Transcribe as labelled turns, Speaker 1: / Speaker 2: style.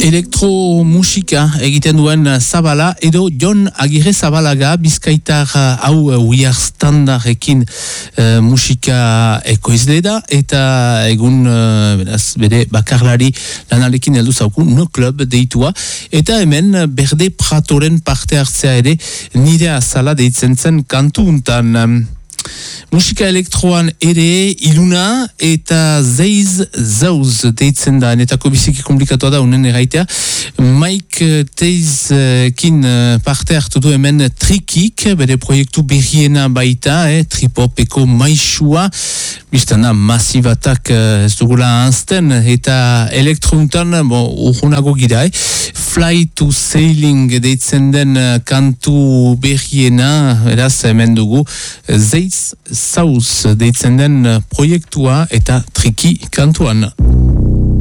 Speaker 1: Elektromusika egiten duen Zabala edo Jon Agirre Zabalaga bizkaitar hau We Are Standardekin musika ekoizle da eta egun bere bakarlari lanalekin heldu zauku No Club deitua eta hemen Berde Pratoren parte hartzea ere nire azala deitzen zen kantu untan. Musika elektroan ere iluna eta zeiz zauz deitzen da, netako biziki komplikatua da unen erraitea. Mike Teizkin parte hartu du hemen Trikik, bere proiektu berriena baita, tripopeko maixua, biztana masibatak ez dugula anzten, eta elektrountan, urgunago gira, Fly to Sailing deitzen den kantu berriena, eraz hemen dugu, zeiz zauz deitzen den proiektua eta Triki kantuan.